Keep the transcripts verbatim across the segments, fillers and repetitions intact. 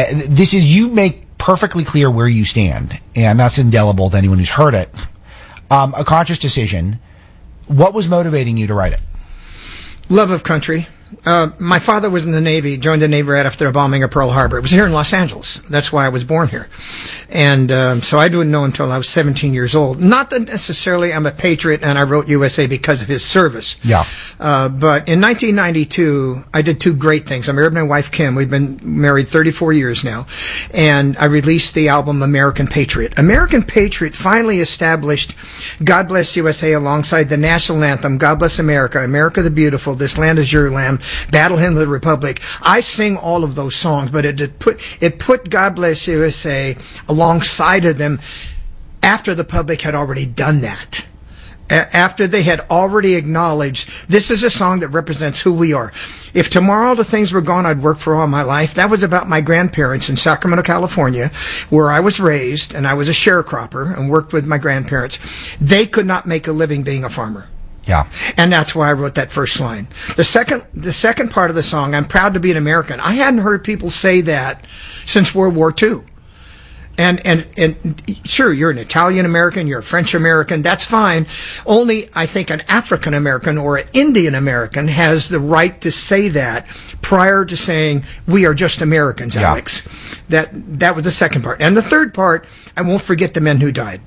this is, you make perfectly clear where you stand, and that's indelible to anyone who's heard it. Um, a conscious decision. What was motivating you to write it? Love of country. Uh, my father was in the Navy, joined the Navy right after the bombing of Pearl Harbor. It was here in Los Angeles. That's why I was born here. And um, so I didn't know him until I was seventeen years old. Not that necessarily I'm a patriot and I wrote U S A because of his service. Yeah. Uh, but in nineteen ninety-two, I did two great things. I married my wife, Kim. We've been married thirty-four years now. And I released the album American Patriot. American Patriot finally established God Bless U S A alongside the national anthem, God Bless America, America the Beautiful, This Land Is Your Land, Battle Hymn of the Republic. I sing all of those songs, but it, it put it put God Bless U S A alongside of them after the public had already done that. A- after they had already acknowledged this is a song that represents who we are. If tomorrow the things were gone I'd work for all my life, that was about my grandparents in Sacramento, California, where I was raised, and I was a sharecropper and worked with my grandparents. They could not make a living being a farmer. Yeah. And that's why I wrote that first line. The second, the second part of the song, I'm proud to be an American. I hadn't heard people say that since World War Two. And, and, and sure, you're an Italian American, you're a French American, that's fine. Only, I think, an African American or an Indian American has the right to say that prior to saying, we are just Americans, yeah. Alex. That, that was the second part. And the third part, I won't forget the men who died.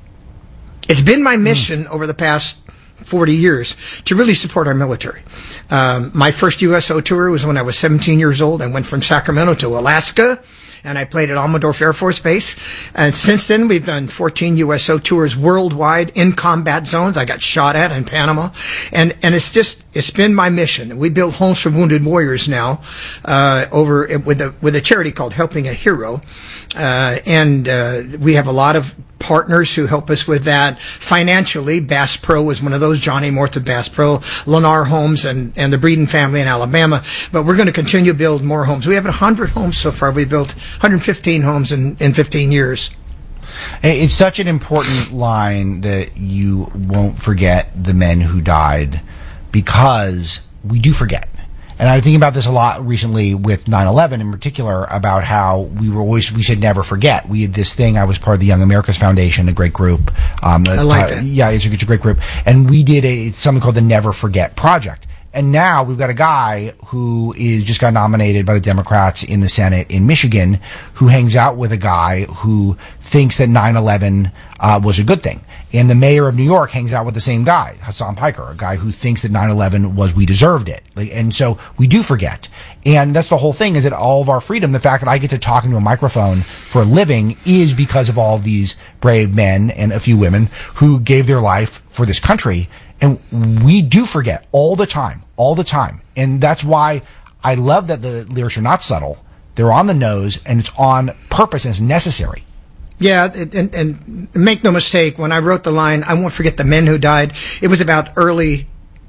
It's been my mission mm. over the past forty years to really support our military. Um, my first U S O tour was when I was seventeen years old. I went from Sacramento to Alaska, and I played at Almendorf Air Force Base. And since then, we've done fourteen U S O tours worldwide in combat zones. I got shot at in Panama. And, and it's just, it's been my mission. We build homes for wounded warriors now, uh, over with a, with a charity called Helping a Hero. Uh, and, uh, we have a lot of partners who help us with that financially. Bass Pro was one of those, Johnny Morth of Bass Pro, Lennar Homes, and, and the Breeden family in Alabama. But we're going to continue to build more homes. We have one hundred homes so far. We've built one hundred fifteen homes in, in fifteen years. It's such an important line that you won't forget the men who died, because we do forget. And I was thinking about this a lot recently with nine eleven in particular, about how we were always, we said never forget. We had this thing, I was part of the Young Americas Foundation, a great group. Um, I like that. Uh, yeah, it's a, it's a great group. And we did a, something called the Never Forget Project. And now we've got a guy who is just got nominated by the Democrats in the Senate in Michigan, who hangs out with a guy who thinks that nine eleven uh, was a good thing. And the mayor of New York hangs out with the same guy, Hassan Piker, a guy who thinks that nine eleven was, we deserved it. Like, and so we do forget. And that's the whole thing, is that all of our freedom, the fact that I get to talk into a microphone for a living, is because of all of these brave men and a few women who gave their life for this country. And we do forget all the time, all the time. And that's why I love that the lyrics are not subtle. They're on the nose, and it's on purpose, and it's necessary. Yeah, and, and make no mistake, when I wrote the line, I won't forget the men who died, it was about early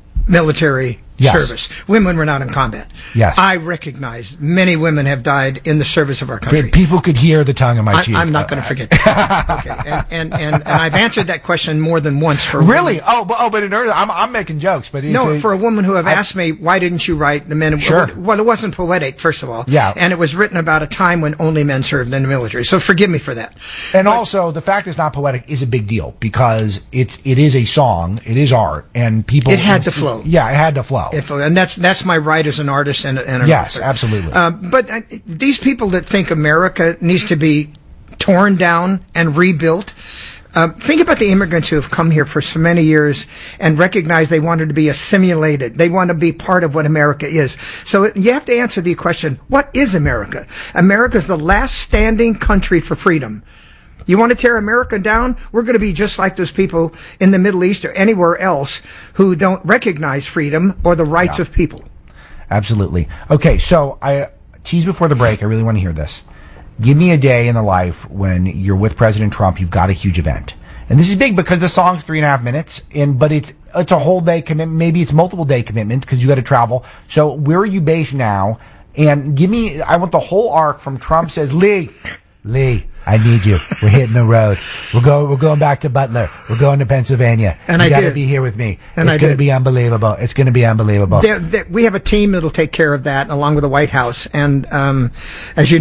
military yes. service. Women were not in combat. Yes. I recognize many women have died in the service of our country. People could hear the tongue in my I, cheek. I'm not going to forget that. Okay. And, and, and, and I've answered that question more than once. For really? Women. Oh, but, oh, but in early, I'm, I'm making jokes, but it's no, a, for a woman who have I, asked me, why didn't you write the men? Sure. Well, it wasn't poetic, first of all. Yeah. And it was written about a time when only men served in the military. So forgive me for that. And but, also, the fact it's not poetic is a big deal, because it's, it is a song, it is art, and people. It had to flow. Yeah, it had to flow. It, and that's, that's my right as an artist and, and an yes, author. absolutely. Uh, but uh, these people that think America needs to be torn down and rebuilt, uh, think about the immigrants who have come here for so many years and recognize they wanted to be assimilated. They want to be part of what America is. So it, you have to answer the question, what is America? America is the last standing country for freedom. You want to tear America down? We're going to be just like those people in the Middle East or anywhere else who don't recognize freedom or the rights yeah. of people. Absolutely. Okay, so I teased before the break. I really want to hear this. Give me a day in the life when you're with President Trump. You've got a huge event, and this is big because the song's three and a half minutes, and but it's it's a whole day commitment. Maybe it's multiple day commitment because you got to travel. So where are you based now? And give me. I want the whole arc from Trump says, Lee, Lee, I need you. We're hitting the road. We're going. We're going back to Butler. We're going to Pennsylvania. And you I got to did. be here with me. And it's going to be unbelievable. It's going to be unbelievable. There, there, we have a team that'll take care of that, along with the White House. And um, as you